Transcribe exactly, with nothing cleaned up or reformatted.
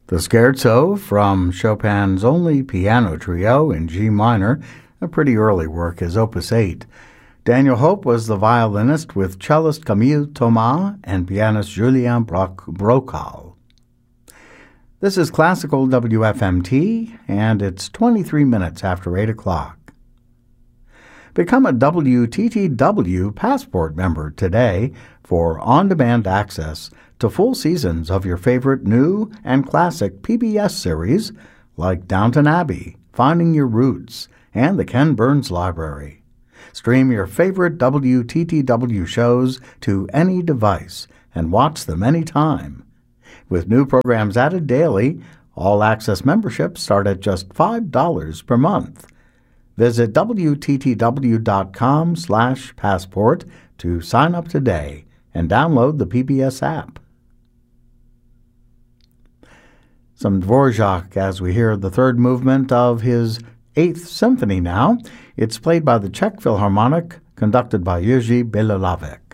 The Scherzo from Chopin's only piano trio in G minor, a pretty early work, is Opus eight. Daniel Hope was the violinist with cellist Camille Thomas and pianist Julien Broc- Brocal. This is Classical W F M T, and it's twenty-three minutes after eight o'clock. Become a W T T W Passport member today for on-demand access to full seasons of your favorite new and classic P B S series like Downton Abbey, Finding Your Roots, and the Ken Burns Library. Stream your favorite W T T W shows to any device and watch them anytime. With new programs added daily, all-access memberships start at just five dollars per month. Visit W T T W dot com slash passport to sign up today and download the P B S app. Some Dvorak as we hear the third movement of his Eighth Symphony now. It's played by the Czech Philharmonic, conducted by Jiří Bělohlávek.